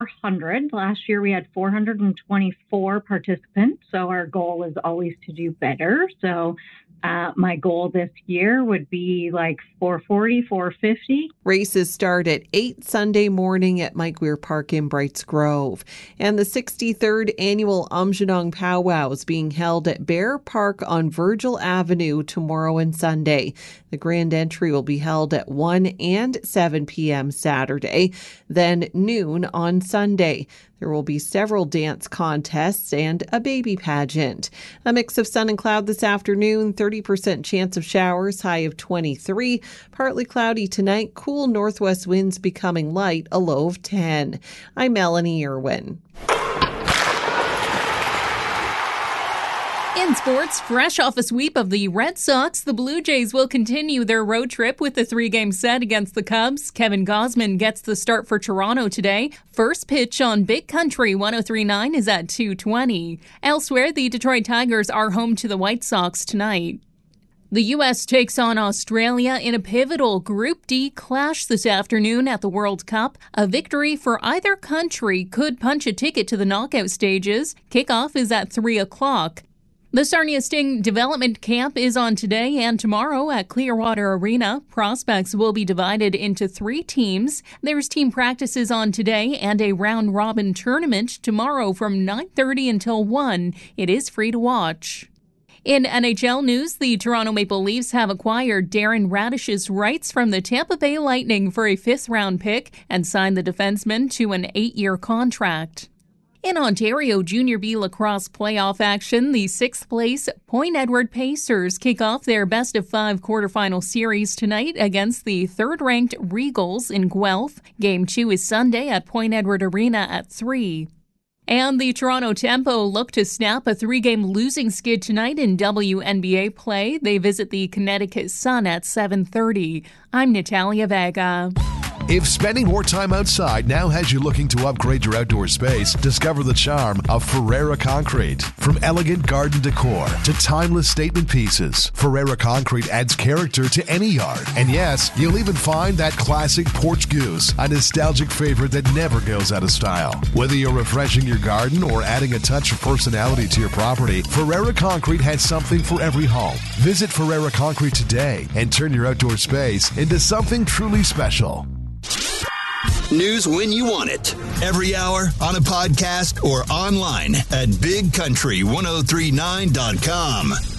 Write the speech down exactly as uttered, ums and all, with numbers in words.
hundred. Last year we had four hundred twenty-four participants, so our goal is always to do better. So uh, my goal this year would be like four forty, four fifty. Races start at eight Sunday morning at Mike Weir Park in Brights Grove. And the sixty-third annual Aamjiwnaang Powwow is being held at Bear Park on Virgil Avenue tomorrow and Sunday. The grand entry will be held at one and seven p.m. Saturday, then noon on Sunday. There will be several dance contests and a baby pageant. A mix of sun and cloud this afternoon, thirty percent chance of showers, high of twenty-three. Partly cloudy tonight, cool northwest winds becoming light, a low of ten. I'm Melanie Irwin. In sports, fresh off a sweep of the Red Sox, the Blue Jays will continue their road trip with a three-game set against the Cubs. Kevin Gausman gets the start for Toronto today. First pitch on Big Country one oh three point nine is at two twenty. Elsewhere, the Detroit Tigers are home to the White Sox tonight. The U S takes on Australia in a pivotal Group D clash this afternoon at the World Cup. A victory for either country could punch a ticket to the knockout stages. Kickoff is at three o'clock. The Sarnia Sting Development Camp is on today and tomorrow at Clearwater Arena. Prospects will be divided into three teams. There's team practices on today and a round-robin tournament tomorrow from nine thirty until one. It is free to watch. In N H L news, the Toronto Maple Leafs have acquired Darren Radish's rights from the Tampa Bay Lightning for a fifth-round pick and signed the defenseman to an eight-year contract. In Ontario Junior B lacrosse playoff action, the sixth-place Point Edward Pacers kick off their best-of-five quarterfinal series tonight against the third-ranked Regals in Guelph. Game two is Sunday at Point Edward Arena at three. And the Toronto Tempo look to snap a three-game losing skid tonight in W N B A play. They visit the Connecticut Sun at seven thirty. I'm Natalia Vega. If spending more time outside now has you looking to upgrade your outdoor space, discover the charm of Ferreira Concrete. From elegant garden decor to timeless statement pieces, Ferreira Concrete adds character to any yard. And yes, you'll even find that classic porch goose, a nostalgic favorite that never goes out of style. Whether you're refreshing your garden or adding a touch of personality to your property, Ferreira Concrete has something for every home. Visit Ferreira Concrete today and turn your outdoor space into something truly special. News when you want it. Every hour, on a podcast, or online at big country ten thirty-nine dot com.